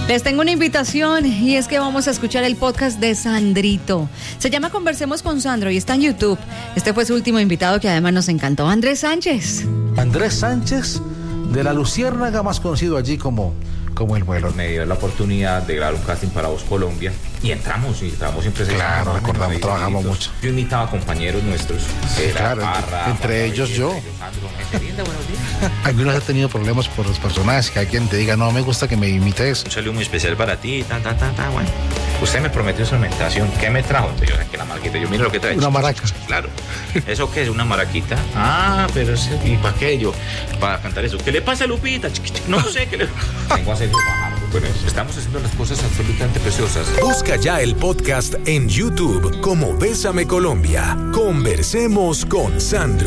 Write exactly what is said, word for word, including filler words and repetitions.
Les tengo una invitación y es que vamos a escuchar el podcast de Sandrito. Se llama Conversemos con Sandro y está en YouTube. Este fue su último invitado que además nos encantó, Andrés Sánchez. Andrés Sánchez de La Luciérnaga, más conocido allí como, como El Vuelo. Me dio la oportunidad de grabar un casting para Voz Colombia y entramos y entramos siempre. Claro, recordamos, trabajamos mucho. Yo imitaba a compañeros nuestros. Sí, claro, Parra, entre ellos yo. Algunos he tenido problemas por los personajes, que hay quien te diga, no me gusta que me imites. Un saludo muy especial para ti, ta, ta, ta, ta, bueno. Usted me prometió instrumentación, ¿qué me trajo? Entonces yo saqué la marquita, yo miro lo que trae. Una maraca. Claro. ¿Eso qué es? ¿Una maraquita? Ah, pero es, ¿y para qué yo? Para cantar eso. ¿Qué le pasa a Lupita? No sé, ¿qué le Vengo a hacer yo pájaro. Bueno, estamos haciendo las cosas absolutamente preciosas. Busca ya el podcast en YouTube como Bésame Colombia. Conversemos con Sandro.